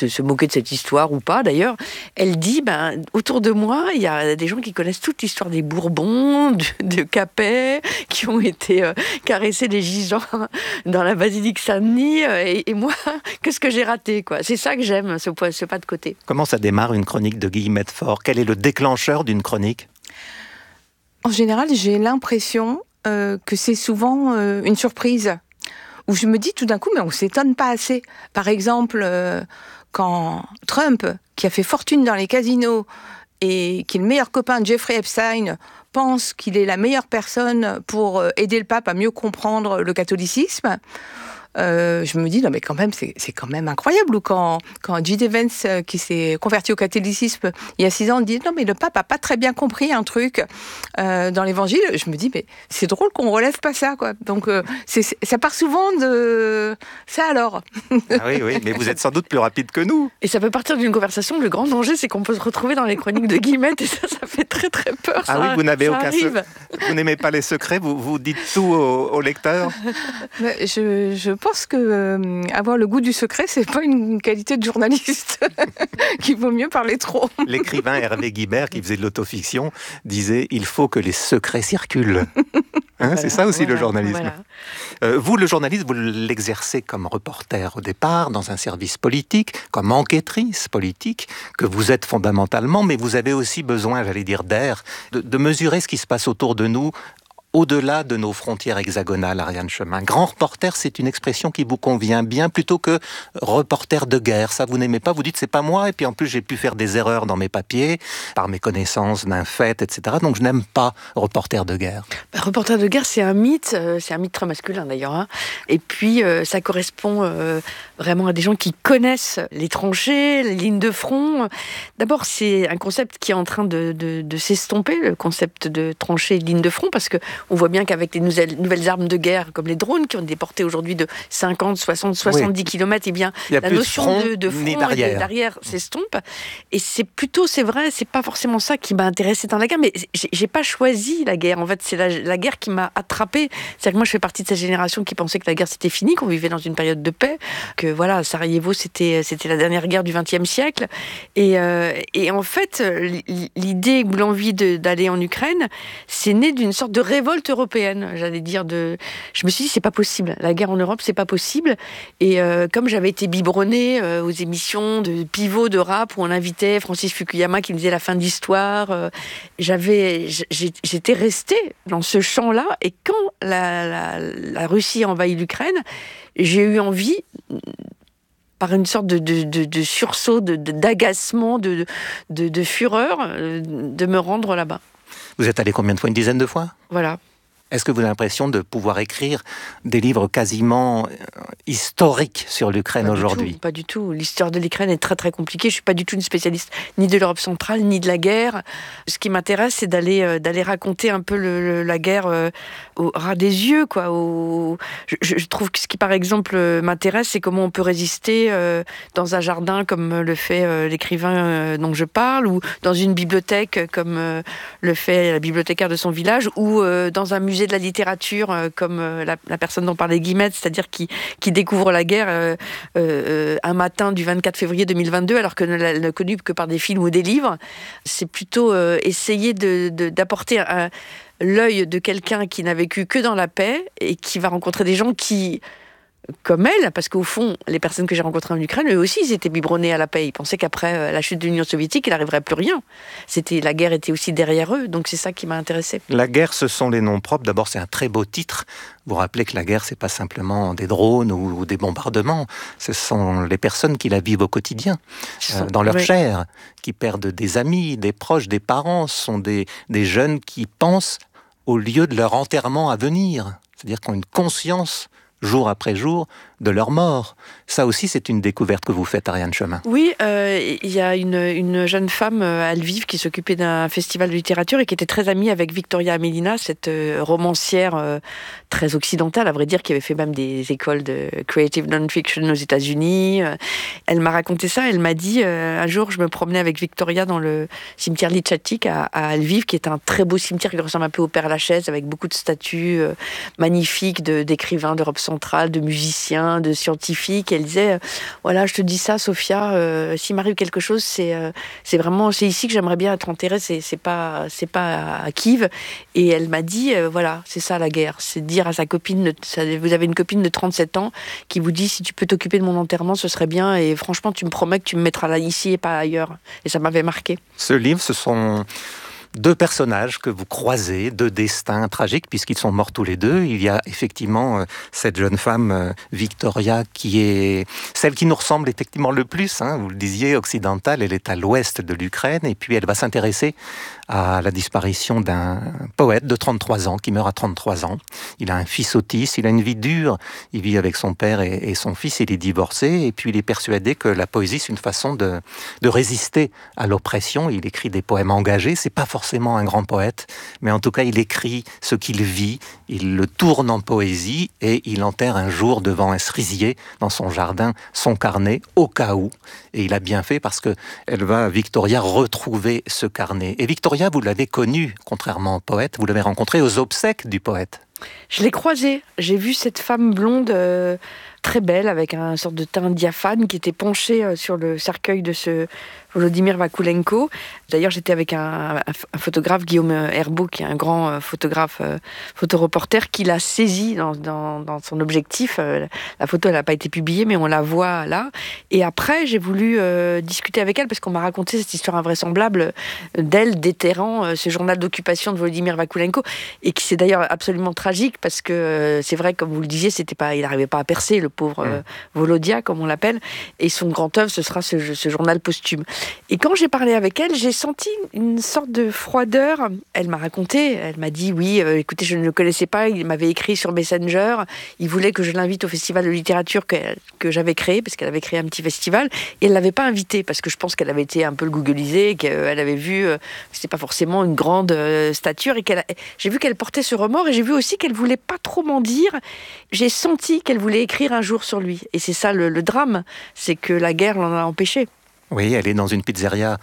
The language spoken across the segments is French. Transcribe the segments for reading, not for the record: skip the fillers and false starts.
se moquer de cette histoire ou pas d'ailleurs. Elle dit, autour de moi, il y a des gens qui connaissent toute l'histoire des Bourbons, de Capet, qui ont été caressés les gisants dans la basilique Saint-Denis. Et moi, qu'est-ce que j'ai raté, quoi. C'est ça que j'aime, ce pas de côté. Comment ça démarre une chronique de Guillemette Faure ? Quel est le déclencheur d'une chronique ? En général, j'ai l'impression que c'est souvent une surprise. Où je me dis tout d'un coup, mais on ne s'étonne pas assez. Par exemple, quand Trump, qui a fait fortune dans les casinos et qui est le meilleur copain de Jeffrey Epstein, pense qu'il est la meilleure personne pour aider le pape à mieux comprendre le catholicisme, je me dis, non mais quand même, c'est quand même incroyable. Ou quand J.D. Vance, qui s'est converti au catholicisme il y a 6 ans, dit, non mais le pape a pas très bien compris un truc dans l'évangile. Je me dis, mais c'est drôle qu'on relève pas ça, quoi. Donc ça part souvent de ça alors. Ah oui, mais vous êtes sans doute plus rapide que nous. Et ça peut partir d'une conversation. Le grand danger, c'est qu'on peut se retrouver dans les chroniques de Guillemette et ça fait très très peur. Ah oui, vous n'avez aucun secret. Vous n'aimez pas les secrets, vous dites tout aux lecteurs. Je pense que avoir le goût du secret, c'est pas une qualité de journaliste. Qu'il vaut mieux parler trop. L'écrivain Hervé Guibert, qui faisait de l'autofiction, disait « Il faut que les secrets circulent ». Voilà, c'est ça aussi le journalisme. Voilà. Vous, le journalisme, vous l'exercez comme reporter au départ, dans un service politique, comme enquêtrice politique, que vous êtes fondamentalement, mais vous avez aussi besoin, j'allais dire, d'air, de mesurer ce qui se passe autour de nous, au-delà de nos frontières hexagonales, Ariane Chemin. Grand reporter, c'est une expression qui vous convient bien, plutôt que reporter de guerre. Ça, vous n'aimez pas, vous dites, c'est pas moi, et puis en plus, j'ai pu faire des erreurs dans mes papiers, par mes connaissances d'un fait, etc. Donc, je n'aime pas reporter de guerre. Reporter de guerre, c'est un mythe très masculin d'ailleurs. Hein. Et puis, ça correspond vraiment à des gens qui connaissent les tranchées, les lignes de front. D'abord, c'est un concept qui est en train de s'estomper, le concept de tranchées et de lignes de front, parce que on voit bien qu'avec les nouvelles armes de guerre, comme les drones, qui ont des portées aujourd'hui de 50, 60, 70 km, eh bien, la notion de front et d'arrière s'estompe. Et c'est vrai, c'est pas forcément ça qui m'a intéressée dans la guerre, mais j'ai pas choisi la guerre. En fait, c'est la guerre qui m'a attrapée. C'est-à-dire que moi, je fais partie de cette génération qui pensait que la guerre, c'était fini, qu'on vivait dans une période de paix, que voilà, Sarajevo, c'était la dernière guerre du XXe siècle. Et en fait, l'idée ou l'envie d'aller en Ukraine, c'est né d'une sorte de révolte européenne, j'allais dire. Je me suis dit, c'est pas possible. La guerre en Europe, c'est pas possible. Et comme j'avais été biberonnée aux émissions de pivot de rap où on invitait Francis Fukuyama qui me disait la fin de l'histoire, j'étais restée dans ce champ-là. Et quand la Russie a envahi l'Ukraine, j'ai eu envie, par une sorte de sursaut, d'agacement, de fureur, de me rendre là-bas. Vous êtes allé combien de fois ? Une dizaine de fois ? Voilà. Est-ce que vous avez l'impression de pouvoir écrire des livres quasiment historiques sur l'Ukraine aujourd'hui ? Pas du tout. L'histoire de l'Ukraine est très très compliquée. Je suis pas du tout une spécialiste ni de l'Europe centrale ni de la guerre. Ce qui m'intéresse, c'est d'aller raconter un peu la guerre au ras des yeux, quoi. Je trouve que ce qui, par exemple, m'intéresse, c'est comment on peut résister dans un jardin comme le fait l'écrivain dont je parle, ou dans une bibliothèque comme le fait la bibliothécaire de son village, ou dans un musée de la littérature comme la personne dont parlait Guillemette, c'est-à-dire qui découvre la guerre un matin du 24 février 2022 alors que ne l'a connue que par des films ou des livres. C'est plutôt essayer d'apporter l'œil de quelqu'un qui n'a vécu que dans la paix et qui va rencontrer des gens qui, comme elle, parce qu'au fond, les personnes que j'ai rencontrées en Ukraine, eux aussi, ils étaient biberonnés à la paix. Ils pensaient qu'après la chute de l'Union soviétique, il n'arriverait plus rien. La guerre était aussi derrière eux, donc c'est ça qui m'a intéressée. La guerre, ce sont les noms propres. D'abord, c'est un très beau titre. Vous rappelez que la guerre, c'est pas simplement des drones ou des bombardements. Ce sont les personnes qui la vivent au quotidien, dans leur chair, qui perdent des amis, des proches, des parents. Ce sont des jeunes qui pensent au lieu de leur enterrement à venir. C'est-à-dire qu'ils ont une conscience jour après jour, de leur mort. Ça aussi, c'est une découverte que vous faites, Ariane Chemin. Oui, il y a une jeune femme à Lviv qui s'occupait d'un festival de littérature et qui était très amie avec Victoria Amelina, cette romancière très occidentale, à vrai dire, qui avait fait même des écoles de creative non-fiction aux États-Unis. Elle m'a raconté ça, elle m'a dit, un jour, je me promenais avec Victoria dans le cimetière Lychatyk à Lviv, qui est un très beau cimetière qui ressemble un peu au Père Lachaise, avec beaucoup de statues magnifiques d'écrivains d'Europe centrale, de musiciens, d'écrivains, de scientifiques. Elle disait, voilà, je te dis ça, Sophia, s'il m'arrive quelque chose, c'est ici que j'aimerais bien être enterrée, c'est pas à Kiev. Et elle m'a dit, voilà, c'est ça la guerre, c'est dire à sa copine, vous avez une copine de 37 ans qui vous dit, si tu peux t'occuper de mon enterrement, ce serait bien, et franchement, tu me promets que tu me mettras là, ici et pas ailleurs. Et ça m'avait marqué. Ce livre, ce sont 2 personnages que vous croisez, 2 destins tragiques, puisqu'ils sont morts tous les 2. Il y a effectivement cette jeune femme, Victoria, qui est celle qui nous ressemble effectivement le plus. Vous le disiez, occidentale, elle est à l'ouest de l'Ukraine, et puis elle va s'intéresser à la disparition d'un poète de 33 ans, qui meurt à 33 ans. Il a un fils autiste, il a une vie dure, il vit avec son père et son fils, il est divorcé, et puis il est persuadé que la poésie, c'est une façon de résister à l'oppression. Il écrit des poèmes engagés, c'est pas forcément un grand poète, mais en tout cas, il écrit ce qu'il vit, il le tourne en poésie, et il enterre un jour devant un cerisier, dans son jardin, son carnet, au cas où. Et il a bien fait, parce que Victoria, retrouver ce carnet. Et Victoria, vous l'avez connue, contrairement au poète, vous l'avez rencontrée aux obsèques du poète. Je l'ai croisée, j'ai vu cette femme blonde très belle, avec un sorte de teint diaphane, qui était penchée sur le cercueil de ce Volodymyr Vakulenko. D'ailleurs, j'étais avec un photographe, Guillaume Herbeau, qui est un grand photographe, photoreporter, qui l'a saisi dans son objectif. La photo, elle n'a pas été publiée, mais on la voit là. Et après, j'ai voulu discuter avec elle, parce qu'on m'a raconté cette histoire invraisemblable d'elle déterrant ce journal d'occupation de Volodymyr Vakulenko, et qui c'est d'ailleurs absolument tragique, parce que c'est vrai, comme vous le disiez, il n'arrivait pas à percer, le pauvre Volodia, comme on l'appelle, et son grand œuvre, ce sera ce journal posthume. Et quand j'ai parlé avec elle, j'ai senti une sorte de froideur. Elle m'a raconté, elle m'a dit, oui, écoutez, je ne le connaissais pas, il m'avait écrit sur Messenger, il voulait que je l'invite au festival de littérature que j'avais créé, parce qu'elle avait créé un petit festival, et elle ne l'avait pas invité, parce que je pense qu'elle avait été un peu le googlisée, qu'elle avait vu que c'était pas forcément une grande stature, et j'ai vu qu'elle portait ce remords, et j'ai vu aussi qu'elle voulait pas trop m'en dire. J'ai senti qu'elle voulait écrire un jour sur lui. Et c'est ça le drame, c'est que la guerre l'en a empêché. Oui, elle est dans une pizzeria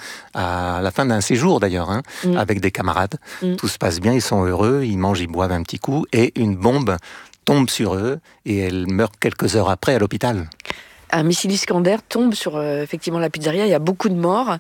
à la fin d'un séjour d'ailleurs, avec des camarades. Tout se passe bien, ils sont heureux, ils mangent, ils boivent un petit coup, et une bombe tombe sur eux, et elle meurt quelques heures après à l'hôpital. Un missile Iskander tombe sur effectivement la pizzeria, il y a beaucoup de morts.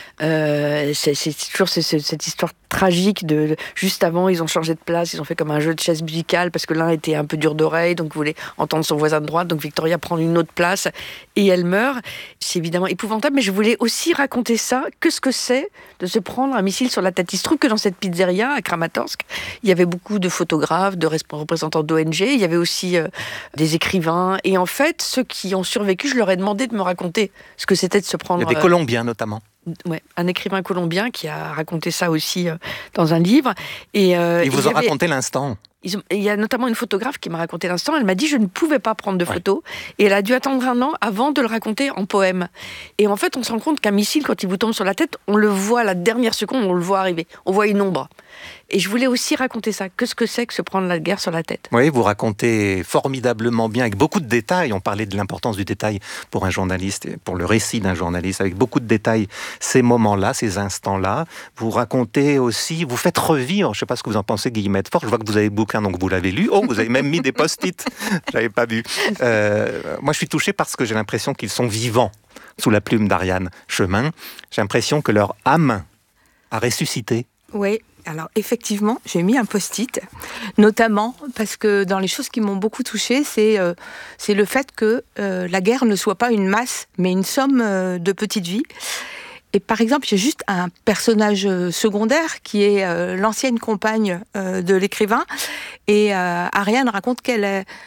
C'est toujours cette histoire tragique de juste avant, ils ont changé de place, ils ont fait comme un jeu de chaises musicales, parce que l'un était un peu dur d'oreille, donc voulait entendre son voisin de droite, donc Victoria prend une autre place et elle meurt. C'est évidemment épouvantable, mais je voulais aussi raconter ça, que ce que c'est de se prendre un missile sur la tête. Il se trouve que dans cette pizzeria à Kramatorsk, il y avait beaucoup de photographes, de représentants d'ONG, il y avait aussi des écrivains, et en fait, ceux qui ont survécu, je leur ai demandé de me raconter ce que c'était de se prendre... Il y a des Colombiens notamment. Ouais, un écrivain colombien qui a raconté ça aussi dans un livre. Et il vous a raconté l'instant. Il y a notamment une photographe qui m'a raconté l'instant. Elle m'a dit je ne pouvais pas prendre de photos. Et elle a dû attendre 1 an avant de le raconter en poème. Et en fait, on se rend compte qu'un missile, quand il vous tombe sur la tête, on le voit à la dernière seconde, on le voit arriver. On voit une ombre. Et je voulais aussi raconter ça. Que ce que c'est que se prendre la guerre sur la tête. Oui, vous racontez formidablement bien, avec beaucoup de détails. On parlait de l'importance du détail pour un journaliste, pour le récit d'un journaliste, avec beaucoup de détails, ces moments-là, ces instants-là. Vous racontez aussi, vous faites revivre, je ne sais pas ce que vous en pensez, Guillemette Faure, je vois que vous avez le bouquin, donc vous l'avez lu. Oh, vous avez même mis des post-it. Je n'avais pas vu. Moi, je suis touché parce que j'ai l'impression qu'ils sont vivants sous la plume d'Ariane Chemin. J'ai l'impression que leur âme a ressuscité. Oui. Alors effectivement, j'ai mis un post-it, notamment parce que dans les choses qui m'ont beaucoup touchée, c'est le fait que la guerre ne soit pas une masse, mais une somme de petites vies. Et par exemple, j'ai juste un personnage secondaire qui est l'ancienne compagne de l'écrivain, et Ariane raconte qu'elle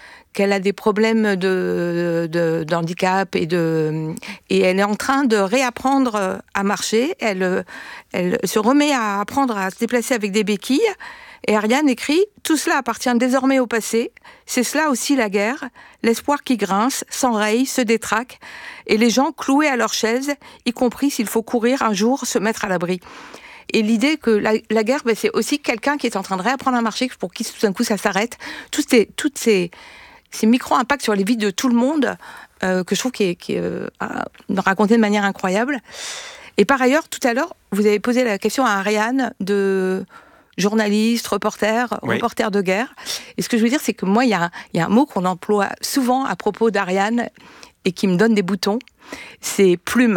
a des problèmes d'handicap et elle est en train de réapprendre à marcher. Elle se remet à apprendre à se déplacer avec des béquilles. Et Ariane écrit « Tout cela appartient désormais au passé. C'est cela aussi la guerre. L'espoir qui grince, s'enraye, se détraque. Et les gens cloués à leur chaise, y compris s'il faut courir un jour, se mettre à l'abri. » Et l'idée que la guerre, c'est aussi quelqu'un qui est en train de réapprendre à marcher, pour qui tout d'un coup ça s'arrête. Toutes ces micro-impacts sur les vies de tout le monde, que je trouve qui raconté de manière incroyable. Et par ailleurs, tout à l'heure, vous avez posé la question à Ariane de journaliste, reporter de guerre. Et ce que je veux dire, c'est que moi, il y a un mot qu'on emploie souvent à propos d'Ariane et qui me donne des boutons, c'est plume.